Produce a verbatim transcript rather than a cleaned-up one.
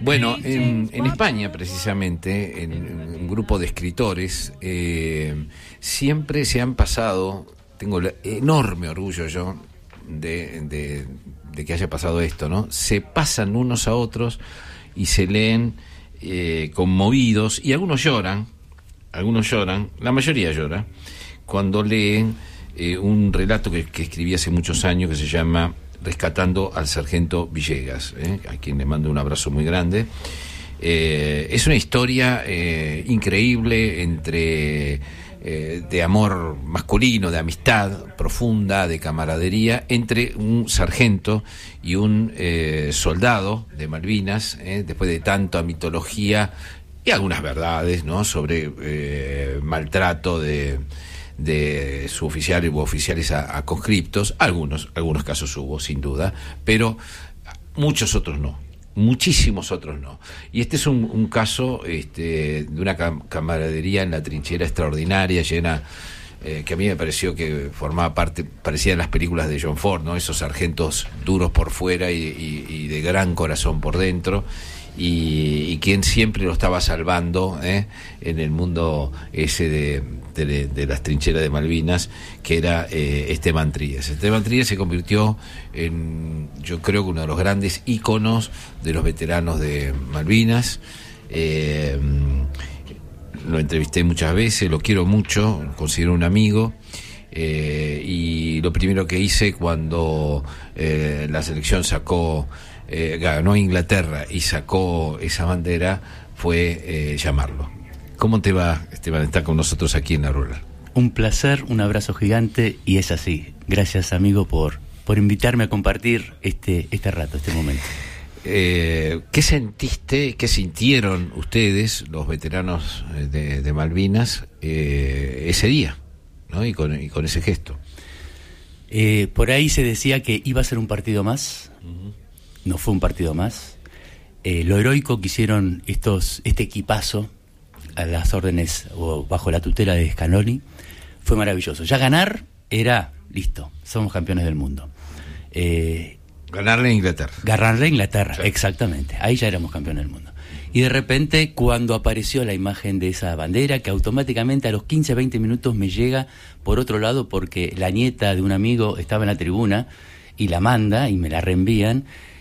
Bueno, en, en España, precisamente, en, en un grupo de escritores, eh, siempre se han pasado, tengo el enorme orgullo yo de, de, de que haya pasado esto, ¿no? Se pasan unos a otros y se leen eh, conmovidos, y algunos lloran, algunos lloran, la mayoría llora, cuando leen eh, un relato que, que escribí hace muchos años que se llama Rescatando al Sargento Villegas, ¿eh? a quien le mando un abrazo muy grande. Eh, es una historia eh, increíble entre eh, de amor masculino, de amistad profunda, de camaradería entre un sargento y un eh, soldado de Malvinas, ¿eh? después de tanta mitología y algunas verdades, ¿no?, sobre eh, maltrato de de suboficiales u oficiales a, a conscriptos. Algunos, algunos casos hubo, sin duda, pero muchos otros no, muchísimos otros no. Y este es un, un caso este, de una cam- camaradería en la trinchera extraordinaria, llena, eh, que a mí me pareció que formaba parte, parecía en las películas de John Ford, ¿no?, esos sargentos duros por fuera y, y, y de gran corazón por dentro. Y, y quien siempre lo estaba salvando ¿eh? en el mundo ese de, de, de las trincheras de Malvinas, que era eh, Esteban Tríez. Esteban Tríez se convirtió en, yo creo que uno de los grandes íconos de los veteranos de Malvinas. Eh, lo entrevisté muchas veces, lo quiero mucho, lo considero un amigo. Eh, y lo primero que hice cuando eh, la selección sacó Eh, ganó Inglaterra y sacó esa bandera fue eh, llamarlo. ¿Cómo te va, Esteban, estar con nosotros aquí en La Rural? Un placer, un abrazo gigante, y es así. Gracias, amigo, por, por invitarme a compartir este, este rato, este momento. Eh, ¿Qué sentiste, qué sintieron ustedes, los veteranos de, de Malvinas, eh, ese día, ¿no?, y con, y con ese gesto? Eh, por ahí se decía que iba a ser un partido más. Uh-huh. No fue un partido más. Eh, lo heroico que hicieron estos, este equipazo a las órdenes o bajo la tutela de Scaloni fue maravilloso. Ya ganar era listo, somos campeones del mundo. Eh, ganarle a Inglaterra. Ganarle a Inglaterra, sí. Exactamente. Ahí ya éramos campeones del mundo. Y de repente, cuando apareció la imagen de esa bandera, que automáticamente a los quince, veinte minutos me llega por otro lado, porque la nieta de un amigo estaba en la tribuna y la manda y me la reenvían.